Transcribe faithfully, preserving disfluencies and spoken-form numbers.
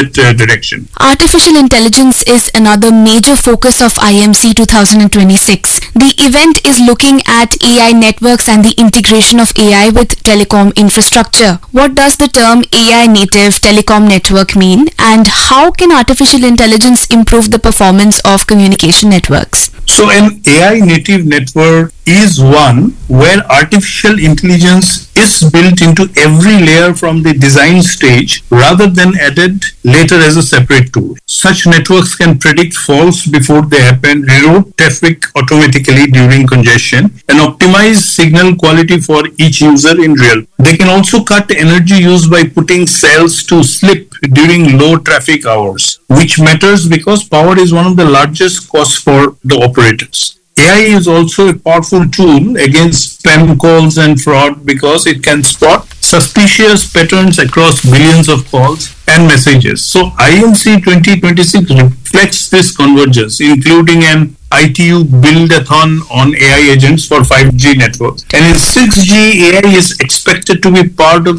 that uh, direction. Artificial intelligence is another major focus of I M C twenty twenty-six. The event is looking at A I networks and the integration of A I with telecom infrastructure. What does the term A I native telecom network mean, and how can artificial intelligence improve the performance of communication networks? So an A I native network is one where artificial intelligence is built into every layer from the design stage rather than added later as a separate tool. Such networks can predict faults before they happen, reroute traffic automatically during congestion, and optimize signal quality for each user in real. They can also cut energy used by putting cells to sleep during low traffic hours, which matters because power is one of the largest costs for the operators. A I is also a powerful tool against spam calls and fraud because it can spot suspicious patterns across billions of calls and messages. So I M C twenty twenty-six reflects this convergence, including an I T U build-a-thon on A I agents for five G networks. And in six G, A I is expected to be part of